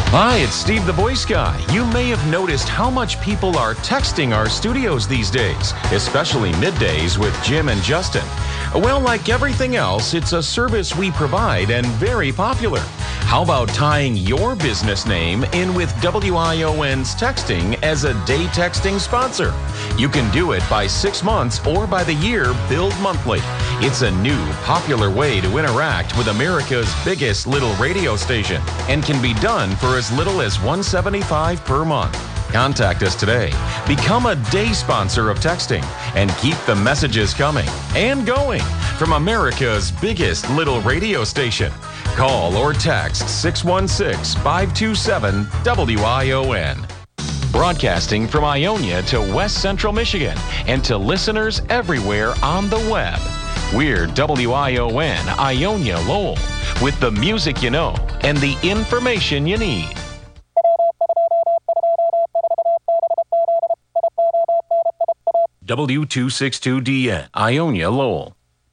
Hi, it's Steve the Voice Guy. You may have noticed how much people are texting our studios these days, especially middays with Jim and Justin. Well, like everything else, it's a service we provide and very popular. How about tying your business name in with WION's texting as a day texting sponsor? You can do it by 6 months or by the year, billed monthly. It's a new, popular way to interact with America's biggest little radio station and can be done for as little as $175 per month. Contact us today. Become a day sponsor of texting and keep the messages coming and going from America's biggest little radio station. Call or text 616-527-WION. Broadcasting from Ionia to West Central Michigan and to listeners everywhere on the web. We're WION Ionia Lowell with the music you know and the information you need. W262DN, Ionia Lowell.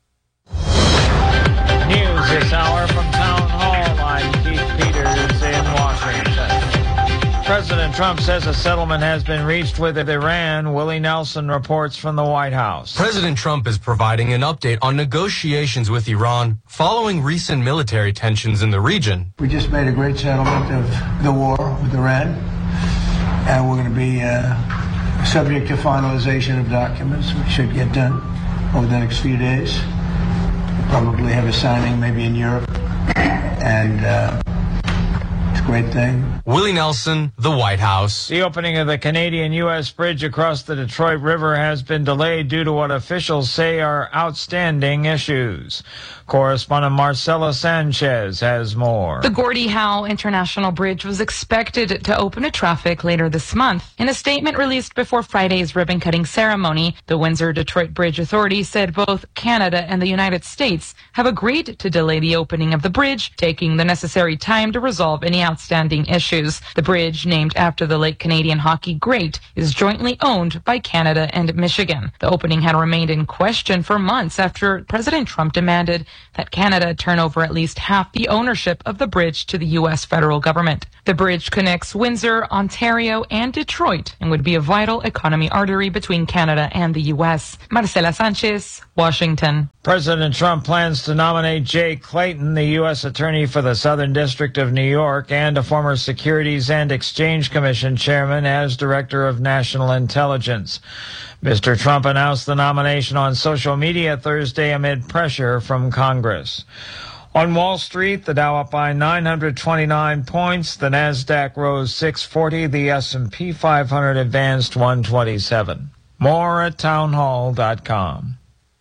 News this hour from Town Hall. I'm Keith Peters in Washington. President Trump says a settlement has been reached with Iran. Willie Nelson reports from the White House. President Trump is providing an update on negotiations with Iran following recent military tensions in the region. We just made a great settlement of the war with Iran, and we're going to be subject to finalization of documents. We should get done over the next few days. We'll probably have a signing maybe in Europe, and it's a great thing. Willie Nelson, the White House. The opening of the Canadian-U.S. bridge across the Detroit River has been delayed due to what officials say are outstanding issues. Correspondent Marcela Sanchez has more. The Gordie Howe International Bridge was expected to open to traffic later this month. In a statement released before Friday's ribbon-cutting ceremony, the Windsor-Detroit Bridge Authority said both Canada and the United States have agreed to delay the opening of the bridge, taking the necessary time to resolve any outstanding issues. The bridge, named after the late Canadian hockey great, is jointly owned by Canada and Michigan. The opening had remained in question for months after President Trump demanded that Canada turn over at least half the ownership of the bridge to the U.S. federal government. The bridge connects Windsor, Ontario, and Detroit and would be a vital economy artery between Canada and the U.S. Marcela Sanchez, Washington. President Trump plans to nominate Jay Clayton, the U.S. Attorney for the Southern District of New York and a former Securities and Exchange Commission chairman, as Director of National Intelligence. Mr. Trump announced the nomination on social media Thursday amid pressure from Congress. On Wall Street, the Dow up by 929 points, the Nasdaq rose 640, the S&P 500 advanced 127. More at townhall.com.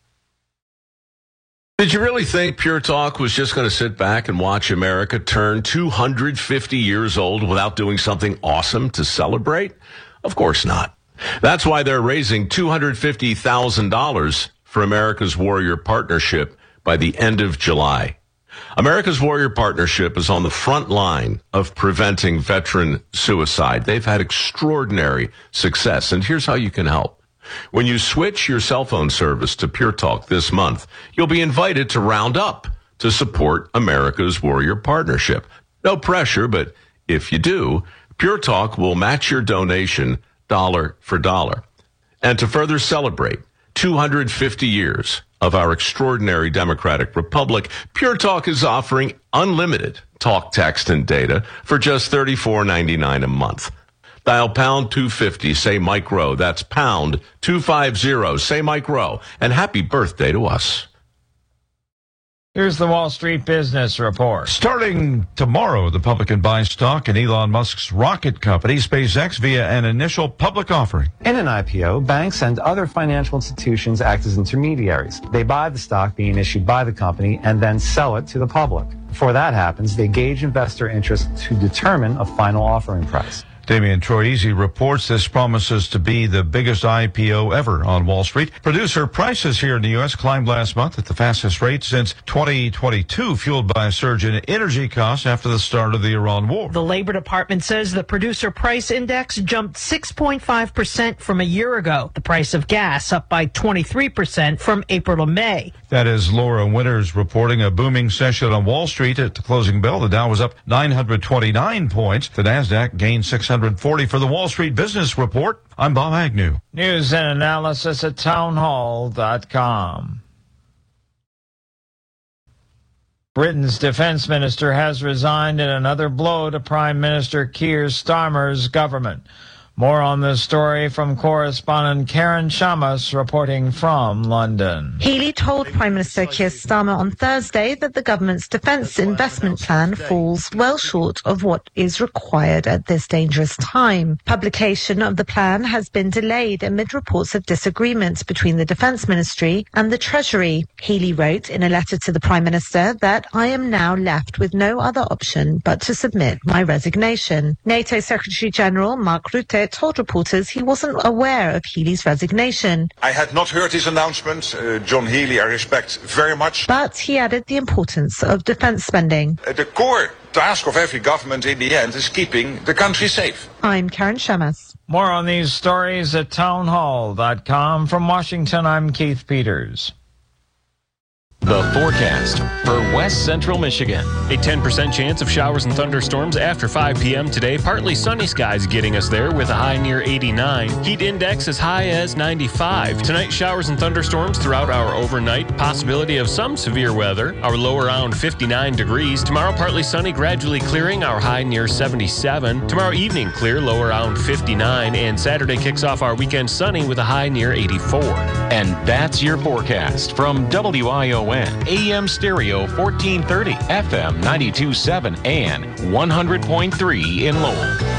Did you really think Pure Talk was just going to sit back and watch America turn 250 years old without doing something awesome to celebrate? Of course not. That's why they're raising $250,000 for America's Warrior Partnership by the end of July. America's Warrior Partnership is on the front line of preventing veteran suicide. They've had extraordinary success, and here's how you can help. When you switch your cell phone service to Pure Talk this month, you'll be invited to round up to support America's Warrior Partnership. No pressure, but if you do, Pure Talk will match your donation dollar for dollar. And to further celebrate 250 years of our extraordinary democratic republic, Pure Talk is offering unlimited talk, text, and data for just $34.99 a month. Dial pound 250, say Mike Rowe. That's pound 250, say Mike Rowe. And happy birthday to us. Here's the Wall Street Business Report. Starting tomorrow, the public can buy stock in Elon Musk's rocket company, SpaceX, via an initial public offering. In an IPO, banks and other financial institutions act as intermediaries. They buy the stock being issued by the company and then sell it to the public. Before that happens, they gauge investor interest to determine a final offering price. Damian Troisi reports this promises to be the biggest IPO ever on Wall Street. Producer prices here in the U.S. climbed last month at the fastest rate since 2022, fueled by a surge in energy costs after the start of the Iran war. The Labor Department says the producer price index jumped 6.5% from a year ago. The price of gas up by 23% from April to May. That is Laura Winters reporting a booming session on Wall Street. At the closing bell, the Dow was up 929 points. The Nasdaq gained 640. For the Wall Street Business Report, I'm Bob Agnew. News and analysis at townhall.com. Britain's defense minister has resigned in another blow to Prime Minister Keir Starmer's government. More on this story from correspondent Karen Shamas reporting from London. Healey told Prime Minister Keir Starmer on Thursday that the government's defence investment plan falls well short of what is required at this dangerous time. Publication of the plan has been delayed amid reports of disagreements between the Defence Ministry and the Treasury. Healey wrote in a letter to the Prime Minister that I am now left with no other option but to submit my resignation. NATO Secretary General Mark Rutte told reporters he wasn't aware of Healey's resignation. I had not heard his announcement. John Healey, I respect very much. But he added the importance of defence spending. The core task of every government in the end is keeping the country safe. I'm Karen Shamas. More on these stories at townhall.com. From Washington, I'm Keith Peters. The forecast for West Central Michigan. A 10% chance of showers and thunderstorms after 5 p.m. today. Partly sunny skies getting us there with a high near 89. Heat index as high as 95. Tonight, showers and thunderstorms throughout our overnight. Possibility of some severe weather. Our low around 59 degrees. Tomorrow, partly sunny, gradually clearing. Our high near 77. Tomorrow evening, clear, low around 59. And Saturday kicks off our weekend sunny with a high near 84. And that's your forecast from WION. AM stereo 1430, FM 92.7, and 100.3 in Lowell.